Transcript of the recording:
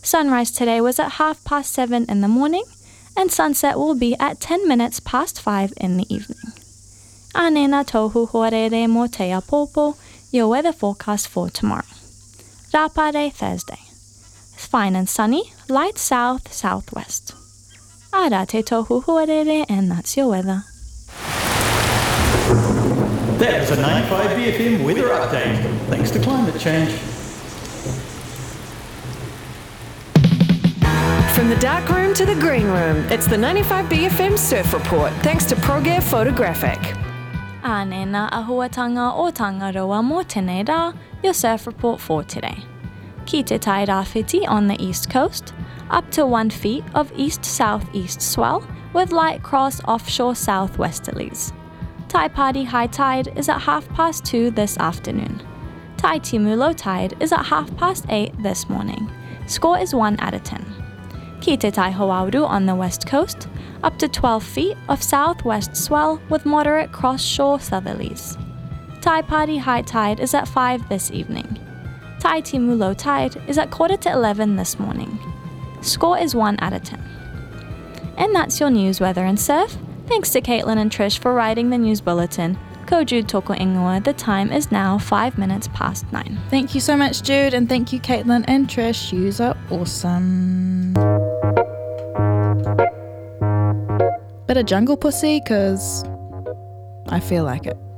Sunrise today was at 7:30 in the morning, and sunset will be at 10 minutes past 5 in the evening. Anena tohu horere mo te apopo, your weather forecast for tomorrow. Rapare Thursday. Fine and sunny, light south-southwest. Ara te tohu horere, and that's your weather. That was a 95 BFM weather update, thanks to climate change. From the dark room to the green room, it's the 95 BFM Surf Report, thanks to ProGear Photographic. Anena ahuatanga o Tangaroa mo tēnei rā, your surf report for today. Ki te tai rāwhiti on the east coast, up to 1 feet of east-southeast swell with light cross offshore southwesterlies. Tai Party high tide is at 2:30 this afternoon. Tai Timu low tide is at 8:30 this morning. Score is 1 out of 10. Ki te tai Hoauru on the west coast, up to 12 feet of southwest swell with moderate cross-shore southerlies. Tai Party high tide is at 5 this evening. Tai Timu low tide is at 10:45 this morning. Score is 1 out of 10. And that's your news, weather and surf. Thanks to Caitlin and Trish for writing the news bulletin. Ko Jude toko ingoa, the time is now 5 minutes past 9. Thank you so much, Jude, and thank you, Caitlin and Trish. Yous are awesome. Bit of jungle pussy, 'cause I feel like it.